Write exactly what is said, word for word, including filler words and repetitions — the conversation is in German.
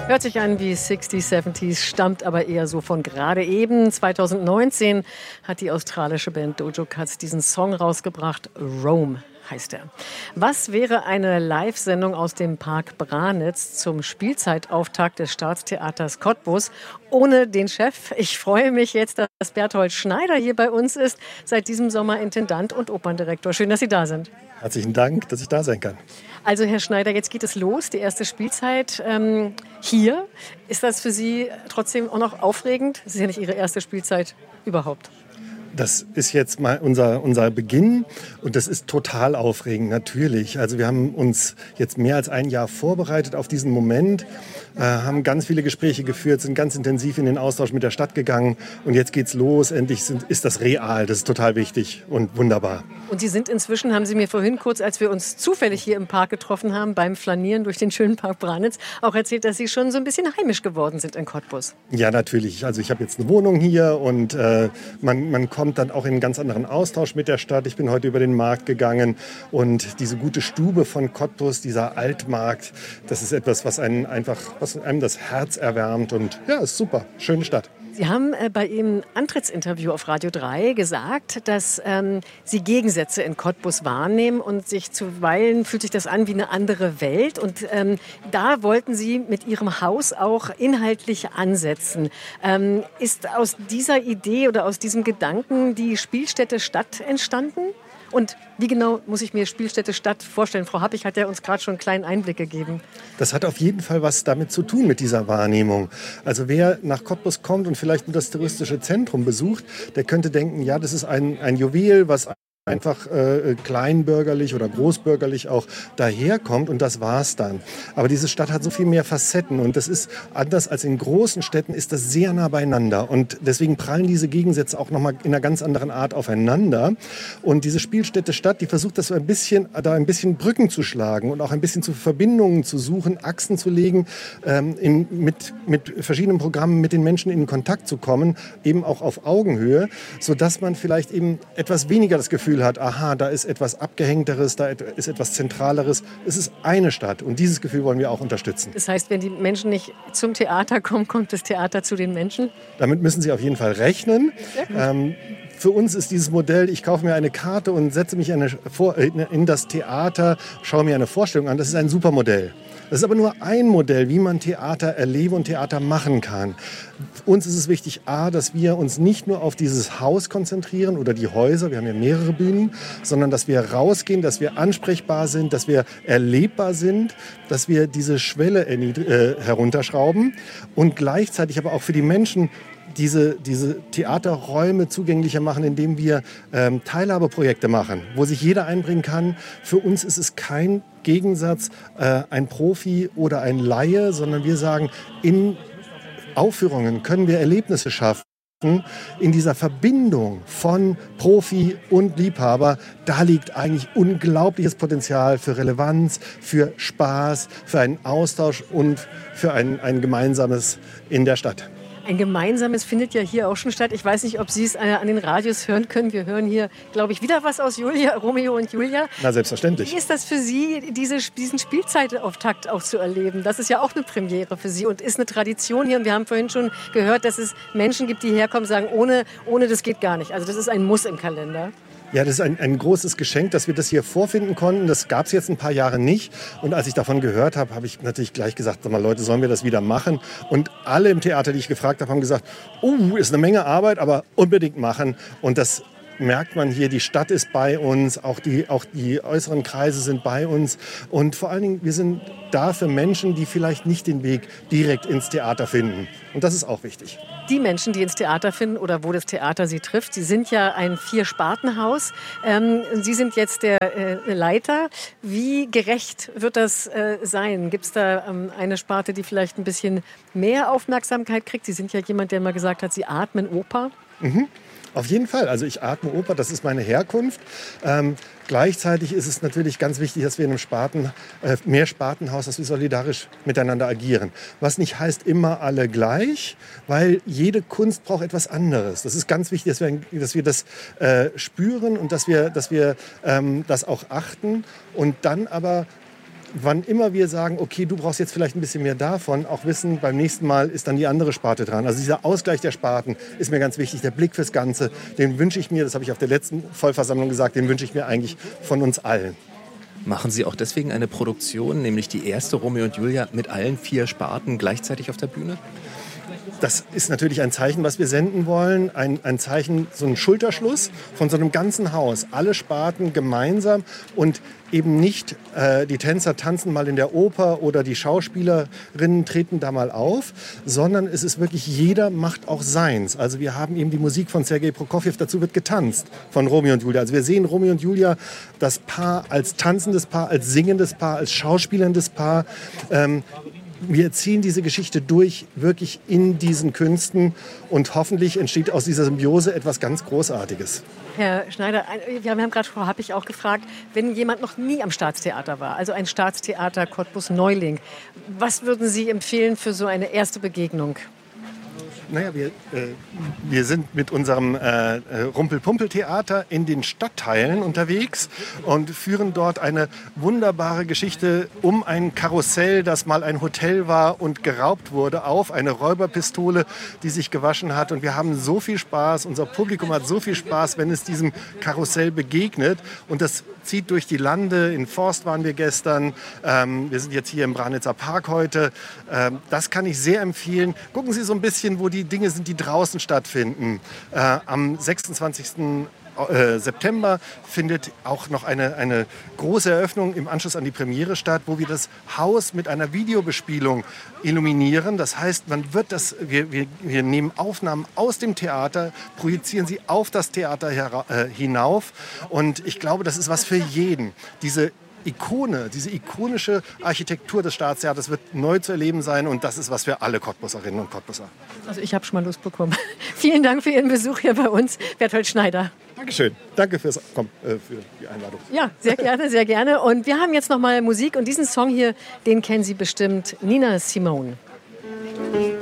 Hört sich an wie sixties, seventies, stammt aber eher so von gerade eben. zwanzig neunzehn hat die australische Band Dojo Cat diesen Song rausgebracht. Rome heißt er. Was wäre eine Live-Sendung aus dem Park Branitz zum Spielzeitauftakt des Staatstheaters Cottbus ohne den Chef? Ich freue mich jetzt, dass Berthold Schneider hier bei uns ist, seit diesem Sommer Intendant und Operndirektor. Schön, dass Sie da sind. Herzlichen Dank, dass ich da sein kann. Also Herr Schneider, jetzt geht es los, die erste Spielzeit ähm, hier. Ist das für Sie trotzdem auch noch aufregend? Das ist ja nicht Ihre erste Spielzeit überhaupt. Das ist jetzt mal unser, unser Beginn und das ist total aufregend, natürlich. Also wir haben uns jetzt mehr als ein Jahr vorbereitet auf diesen Moment, äh, haben ganz viele Gespräche geführt, sind ganz intensiv in den Austausch mit der Stadt gegangen und jetzt geht's los. Endlich sind, ist das real, das ist total wichtig und wunderbar. Und Sie sind inzwischen, haben Sie mir vorhin kurz, als wir uns zufällig hier im Park getroffen haben, beim Flanieren durch den schönen Park Branitz, auch erzählt, dass Sie schon so ein bisschen heimisch geworden sind in Cottbus. Ja, natürlich. Also ich habe jetzt eine Wohnung hier und äh, man, man kommt dann auch in einen ganz anderen Austausch mit der Stadt. Ich bin heute über den Markt gegangen und diese gute Stube von Cottbus, dieser Altmarkt, das ist etwas, was einen einfach, was einem das Herz erwärmt und ja, ist super. Schöne Stadt. Sie haben äh, bei Ihrem Antrittsinterview auf Radio drei gesagt, dass ähm, Sie Gegensätze in Cottbus wahrnehmen und sich zuweilen fühlt sich das an wie eine andere Welt. Und ähm, da wollten Sie mit Ihrem Haus auch inhaltlich ansetzen. Ähm, ist aus dieser Idee oder aus diesem Gedanken die Spielstätte Stadt entstanden? Und wie genau muss ich mir Spielstätte Stadt vorstellen? Frau Happig hat ja uns gerade schon einen kleinen Einblick gegeben. Das hat auf jeden Fall was damit zu tun, mit dieser Wahrnehmung. Also wer nach Cottbus kommt und vielleicht nur das touristische Zentrum besucht, der könnte denken, ja, das ist ein, ein Juwel, was einfach äh, kleinbürgerlich oder großbürgerlich auch daherkommt und das war's dann. Aber diese Stadt hat so viel mehr Facetten und das ist anders als in großen Städten, ist das sehr nah beieinander und deswegen prallen diese Gegensätze auch nochmal in einer ganz anderen Art aufeinander und diese Spielstätte Stadt, die versucht das so ein bisschen, da ein bisschen Brücken zu schlagen und auch ein bisschen zu Verbindungen zu suchen, Achsen zu legen, ähm, in, mit, mit verschiedenen Programmen mit den Menschen in Kontakt zu kommen, eben auch auf Augenhöhe, sodass man vielleicht eben etwas weniger das Gefühl hat, aha, da ist etwas Abgehängteres, da ist etwas Zentraleres. Es ist eine Stadt und dieses Gefühl wollen wir auch unterstützen. Das heißt, wenn die Menschen nicht zum Theater kommen, kommt das Theater zu den Menschen? Damit müssen sie auf jeden Fall rechnen. Ähm, für uns ist dieses Modell, ich kaufe mir eine Karte und setze mich in, eine, in das Theater, schaue mir eine Vorstellung an, das ist ein super Modell. Das ist aber nur ein Modell, wie man Theater erleben und Theater machen kann. Uns ist es wichtig, A, dass wir uns nicht nur auf dieses Haus konzentrieren oder die Häuser, wir haben ja mehrere Bühnen, sondern dass wir rausgehen, dass wir ansprechbar sind, dass wir erlebbar sind, dass wir diese Schwelle äh, herunterschrauben und gleichzeitig aber auch für die Menschen Diese, diese Theaterräume zugänglicher machen, indem wir ähm, Teilhabeprojekte machen, wo sich jeder einbringen kann. Für uns ist es kein Gegensatz, äh, ein Profi oder ein Laie, sondern wir sagen, in Aufführungen können wir Erlebnisse schaffen. In dieser Verbindung von Profi und Liebhaber, da liegt eigentlich unglaubliches Potenzial für Relevanz, für Spaß, für einen Austausch und für ein, ein Gemeinsames in der Stadt. Ein gemeinsames findet ja hier auch schon statt. Ich weiß nicht, ob Sie es an den Radios hören können. Wir hören hier, glaube ich, wieder was aus Julia, Romeo und Julia. Na, selbstverständlich. Wie ist das für Sie, diese, diesen Spielzeitauftakt auch zu erleben? Das ist ja auch eine Premiere für Sie und ist eine Tradition hier. Und wir haben vorhin schon gehört, dass es Menschen gibt, die herkommen und sagen, ohne, ohne das geht gar nicht. Also das ist ein Muss im Kalender. Ja, das ist ein, ein großes Geschenk, dass wir das hier vorfinden konnten. Das gab es jetzt ein paar Jahre nicht. Und als ich davon gehört habe, habe ich natürlich gleich gesagt, sag mal Leute, sollen wir das wieder machen? Und alle im Theater, die ich gefragt habe, haben gesagt, uh, ist eine Menge Arbeit, aber unbedingt machen. Und das merkt man hier, die Stadt ist bei uns, auch die, auch die äußeren Kreise sind bei uns. Und vor allen Dingen, wir sind da für Menschen, die vielleicht nicht den Weg direkt ins Theater finden. Und das ist auch wichtig. Die Menschen, die ins Theater finden oder wo das Theater sie trifft, Sie sind ja ein Vier-Sparten-Haus. Ähm, Sie sind jetzt der äh, Leiter. Wie gerecht wird das äh, sein? Gibt es da ähm, eine Sparte, die vielleicht ein bisschen mehr Aufmerksamkeit kriegt? Sie sind ja jemand, der mal gesagt hat, Sie atmen Oper. Mhm. Auf jeden Fall. Also ich atme Oper, das ist meine Herkunft. Ähm, gleichzeitig ist es natürlich ganz wichtig, dass wir in einem Sparten, äh, Mehrspartenhaus, dass wir solidarisch miteinander agieren. Was nicht heißt immer alle gleich, weil jede Kunst braucht etwas anderes. Das ist ganz wichtig, dass wir, dass wir das äh, spüren und dass wir, dass wir ähm, das auch achten und dann aber wann immer wir sagen, okay, du brauchst jetzt vielleicht ein bisschen mehr davon, auch wissen, beim nächsten Mal ist dann die andere Sparte dran. Also dieser Ausgleich der Sparten ist mir ganz wichtig. Der Blick fürs Ganze, den wünsche ich mir, das habe ich auf der letzten Vollversammlung gesagt, den wünsche ich mir eigentlich von uns allen. Machen Sie auch deswegen eine Produktion, nämlich die erste Romeo und Julia mit allen vier Sparten gleichzeitig auf der Bühne? Das ist natürlich ein Zeichen, was wir senden wollen. Ein, ein Zeichen, so ein Schulterschluss von so einem ganzen Haus. Alle Sparten gemeinsam und eben nicht äh, die Tänzer tanzen mal in der Oper oder die Schauspielerinnen treten da mal auf, sondern es ist wirklich, jeder macht auch seins. Also wir haben eben die Musik von Sergei Prokofjew, dazu wird getanzt von Romeo und Julia. Also wir sehen Romeo und Julia, das Paar als tanzendes Paar, als singendes Paar, als schauspielerndes Paar. Ähm, Wir ziehen diese Geschichte durch, wirklich in diesen Künsten und hoffentlich entsteht aus dieser Symbiose etwas ganz Großartiges. Herr Schneider, wir haben gerade vorher, habe ich auch gefragt, wenn jemand noch nie am Staatstheater war, also ein Staatstheater Cottbus Neuling, was würden Sie empfehlen für so eine erste Begegnung? Naja, wir, äh, wir sind mit unserem äh, Rumpel-Pumpel-Theater in den Stadtteilen unterwegs und führen dort eine wunderbare Geschichte um ein Karussell, das mal ein Hotel war und geraubt wurde, auf. Eine Räuberpistole, die sich gewaschen hat. Und wir haben so viel Spaß, unser Publikum hat so viel Spaß, wenn es diesem Karussell begegnet. Und das zieht durch die Lande. In Forst waren wir gestern. Ähm, wir sind jetzt hier im Branitzer Park heute. Ähm, das kann ich sehr empfehlen. Gucken Sie so ein bisschen, wo die Dinge sind, die draußen stattfinden. Äh, am sechsundzwanzigsten September findet auch noch eine, eine große Eröffnung im Anschluss an die Premiere statt, wo wir das Haus mit einer Videobespielung illuminieren. Das heißt, man wird das, wir, wir, wir nehmen Aufnahmen aus dem Theater, projizieren sie auf das Theater hera- äh, hinauf. Und ich glaube, das ist was für jeden. Diese Ikone, diese ikonische Architektur des Staatstheaters wird neu zu erleben sein und das ist was für alle Cottbusserinnen und Cottbusser. Also ich habe schon mal Lust bekommen. Vielen Dank für Ihren Besuch hier bei uns, Berthold Schneider. Dankeschön. Danke fürs, komm, äh, für die Einladung. Ja, sehr gerne, sehr gerne. Und wir haben jetzt noch mal Musik und diesen Song hier, den kennen Sie bestimmt, Nina Simone.